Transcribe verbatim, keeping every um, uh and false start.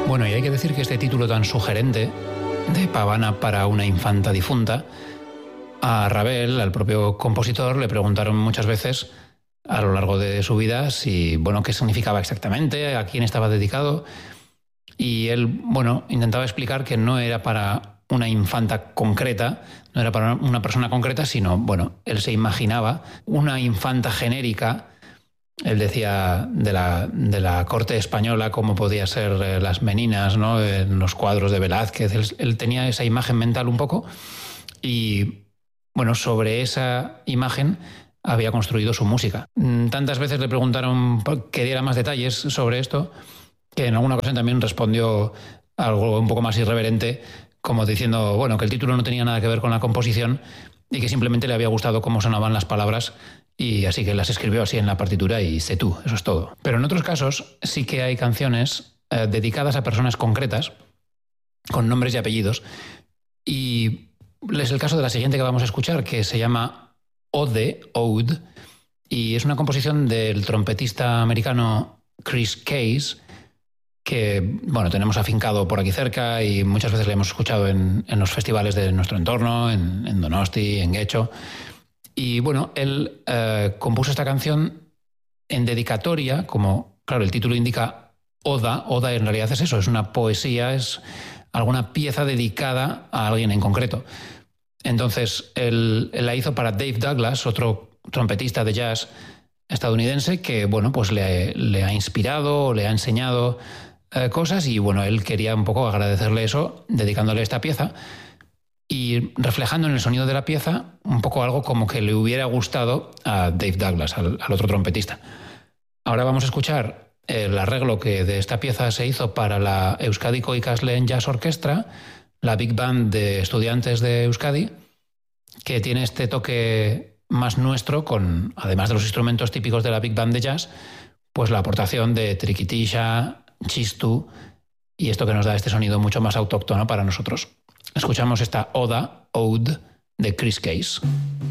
Bueno, y hay que decir que este título tan sugerente de Pavana para una infanta difunta, a Ravel, al propio compositor, le preguntaron muchas veces a lo largo de su vida si, bueno, qué significaba exactamente, a quién estaba dedicado. Y él, bueno, intentaba explicar que no era para una infanta concreta, no era para una persona concreta, sino, bueno, él se imaginaba una infanta genérica. Él decía de la, de la corte española, como podía ser eh, las meninas, ¿no?, en los cuadros de Velázquez. Él, él tenía esa imagen mental un poco y, bueno, sobre esa imagen había construido su música. Tantas veces le preguntaron que diera más detalles sobre esto, que en alguna ocasión también respondió algo un poco más irreverente, como diciendo, bueno, que el título no tenía nada que ver con la composición y que simplemente le había gustado cómo sonaban las palabras, y así que las escribió así en la partitura y sé tú, eso es todo. Pero en otros casos sí que hay canciones eh, dedicadas a personas concretas, con nombres y apellidos, y es el caso de la siguiente que vamos a escuchar, que se llama Ode, Ode, y es una composición del trompetista americano Chris Case, que, bueno, tenemos afincado por aquí cerca y muchas veces le hemos escuchado en, en los festivales de nuestro entorno, en, en Donosti, en Guecho. Y bueno, él eh, compuso esta canción en dedicatoria, como, claro, el título indica oda. Oda en realidad es eso, es una poesía, es alguna pieza dedicada a alguien en concreto. Entonces, él, él la hizo para Dave Douglas, otro trompetista de jazz estadounidense que, bueno, pues le, le ha inspirado, le ha enseñado eh, cosas, y bueno, él quería un poco agradecerle eso, dedicándole esta pieza y reflejando en el sonido de la pieza un poco algo como que le hubiera gustado a Dave Douglas, al, al otro trompetista. Ahora vamos a escuchar el arreglo que de esta pieza se hizo para la Euskadiko Ikasleen Jazz Orchestra, la Big Band de estudiantes de Euskadi, que tiene este toque más nuestro, con, además de los instrumentos típicos de la Big Band de jazz, pues la aportación de triquitisha, chistu, y esto que nos da este sonido mucho más autóctono para nosotros. Escuchamos esta oda, ode, de Chris Case.